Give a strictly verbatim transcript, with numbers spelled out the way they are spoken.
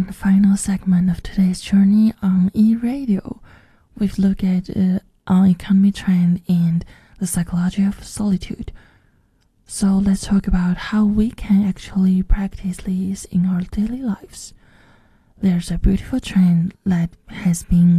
in the final segment of today's journey on e-radio, we've looked at uh, our economy trend and the psychology of solitude. So let's talk about how we can actually practice these in our daily lives. There's a beautiful trend that has been